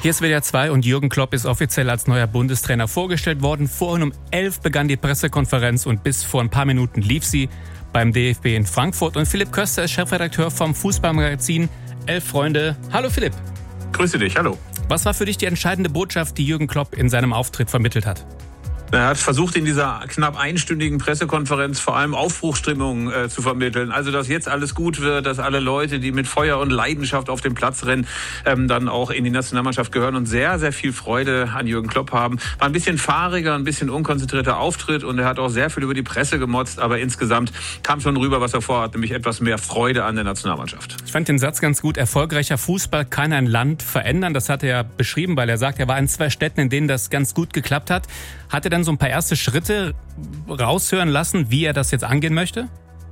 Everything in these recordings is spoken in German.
Hier ist WDR 2 und Jürgen Klopp ist offiziell als neuer Bundestrainer vorgestellt worden. Vorhin um 11 begann die Pressekonferenz und bis vor ein paar Minuten lief sie beim DFB in Frankfurt. Und Philipp Köster ist Chefredakteur vom Fußballmagazin Elf Freunde. Hallo Philipp. Grüße dich, hallo. Was war für dich die entscheidende Botschaft, die Jürgen Klopp in seinem Auftritt vermittelt hat? Er hat versucht, in dieser knapp einstündigen Pressekonferenz vor allem Aufbruchsstimmung zu vermitteln. Also, dass jetzt alles gut wird, dass alle Leute, die mit Feuer und Leidenschaft auf den Platz rennen, dann auch in die Nationalmannschaft gehören und sehr, sehr viel Freude an Jürgen Klopp haben. War ein bisschen fahriger, ein bisschen unkonzentrierter Auftritt und er hat auch sehr viel über die Presse gemotzt, aber insgesamt kam schon rüber, was er vorhat, nämlich etwas mehr Freude an der Nationalmannschaft. Ich fand den Satz ganz gut. Erfolgreicher Fußball kann ein Land verändern. Das hat er ja beschrieben, weil er sagt, er war in 2 Städten, in denen das ganz gut geklappt hat. Hat er dann so ein paar erste Schritte raushören lassen, wie er das jetzt angehen möchte?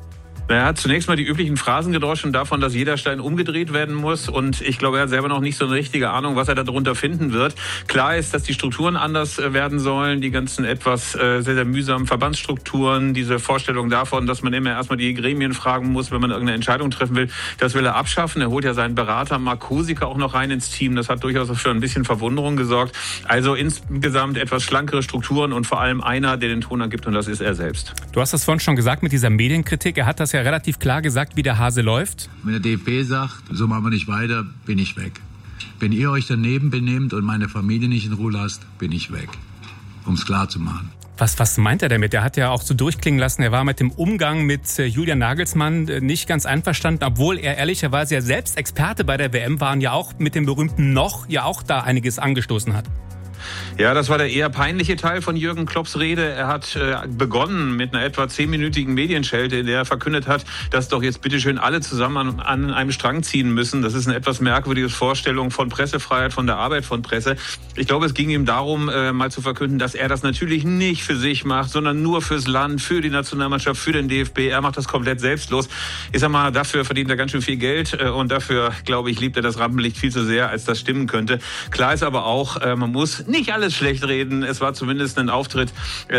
Er hat zunächst mal die üblichen Phrasen gedroschen davon, dass jeder Stein umgedreht werden muss. Und ich glaube, er hat selber noch nicht so eine richtige Ahnung, was er darunter finden wird. Klar ist, dass die Strukturen anders werden sollen. Die ganzen etwas sehr, sehr mühsamen Verbandsstrukturen, diese Vorstellung davon, dass man immer erstmal die Gremien fragen muss, wenn man irgendeine Entscheidung treffen will, das will er abschaffen. Er holt ja seinen Berater Mark Kosiker auch noch rein ins Team. Das hat durchaus für ein bisschen Verwunderung gesorgt. Also insgesamt etwas schlankere Strukturen und vor allem einer, der den Ton angibt, und das ist er selbst. Du hast das vorhin schon gesagt mit dieser Medienkritik. Er hat das ja relativ klar gesagt, wie der Hase läuft. Wenn der DFB sagt, so machen wir nicht weiter, bin ich weg. Wenn ihr euch daneben benehmt und meine Familie nicht in Ruhe lasst, bin ich weg. Um es klar zu machen. Was meint er damit? Er hat ja auch so durchklingen lassen, er war mit dem Umgang mit Julian Nagelsmann nicht ganz einverstanden, obwohl er ehrlicherweise ja selbst Experte bei der WM war und ja auch mit dem berühmten Noch ja auch da einiges angestoßen hat. Ja, das war der eher peinliche Teil von Jürgen Klopps Rede. Er hat begonnen mit einer etwa 10-minütigen Medienschelte, in der er verkündet hat, dass doch jetzt bitteschön alle zusammen an einem Strang ziehen müssen. Das ist eine etwas merkwürdige Vorstellung von Pressefreiheit, von der Arbeit von Presse. Ich glaube, es ging ihm darum, mal zu verkünden, dass er das natürlich nicht für sich macht, sondern nur fürs Land, für die Nationalmannschaft, für den DFB. Er macht das komplett selbstlos. Ich sag mal, dafür verdient er ganz schön viel Geld und dafür, glaube ich, liebt er das Rampenlicht viel zu sehr, als das stimmen könnte. Klar ist aber auch, man muss nicht alles schlecht reden. Es war zumindest ein Auftritt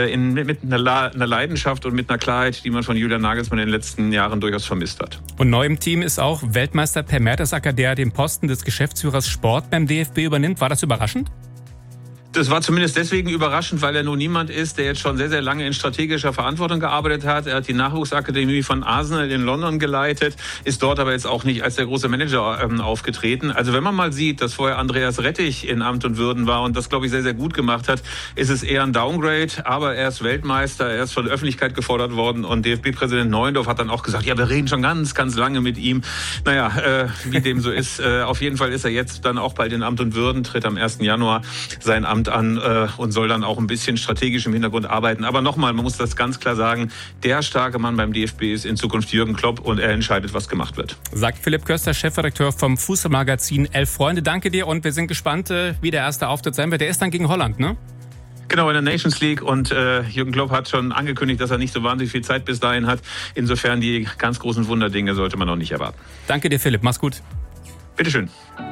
mit einer Leidenschaft und mit einer Klarheit, die man von Julian Nagelsmann in den letzten Jahren durchaus vermisst hat. Und neu im Team ist auch Weltmeister Per Mertesacker, der den Posten des Geschäftsführers Sport beim DFB übernimmt. War das überraschend? Das war zumindest deswegen überraschend, weil er nun niemand ist, der jetzt schon sehr, sehr lange in strategischer Verantwortung gearbeitet hat. Er hat die Nachwuchsakademie von Arsenal in London geleitet, ist dort aber jetzt auch nicht als der große Manager aufgetreten. Also wenn man mal sieht, dass vorher Andreas Rettich in Amt und Würden war und das, glaube ich, sehr, sehr gut gemacht hat, ist es eher ein Downgrade. Aber er ist Weltmeister, er ist von der Öffentlichkeit gefordert worden und DFB-Präsident Neuendorf hat dann auch gesagt, ja, wir reden schon ganz, ganz lange mit ihm. Naja, wie dem so ist, auf jeden Fall ist er jetzt dann auch bald in Amt und Würden, tritt am 1. Januar sein Amt an und soll dann auch ein bisschen strategisch im Hintergrund arbeiten. Aber nochmal, man muss das ganz klar sagen, der starke Mann beim DFB ist in Zukunft Jürgen Klopp und er entscheidet, was gemacht wird. Sagt Philipp Köster, Chefredakteur vom Fußballmagazin Elf Freunde. Danke dir und wir sind gespannt, wie der erste Auftritt sein wird. Der ist dann gegen Holland, ne? Genau, in der Nations League und Jürgen Klopp hat schon angekündigt, dass er nicht so wahnsinnig viel Zeit bis dahin hat. Insofern die ganz großen Wunderdinge sollte man noch nicht erwarten. Danke dir, Philipp. Mach's gut. Bitteschön.